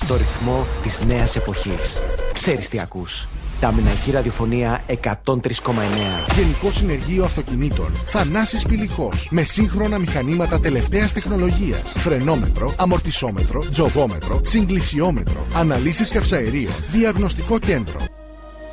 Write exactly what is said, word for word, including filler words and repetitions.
στο ρυθμό της νέας εποχής. Ξέρεις τι ακούς. Ταμιναϊκή ραδιοφωνία εκατόν τρία κόμμα εννέα. Γενικό Συνεργείο Αυτοκινήτων Θανάσης Πηλιχός. Με σύγχρονα μηχανήματα τελευταίας τεχνολογίας. Φρενόμετρο, αμορτισόμετρο, τζογόμετρο, συγκλησιόμετρο, αναλύσεις καυσαερίων, διαγνωστικό κέντρο.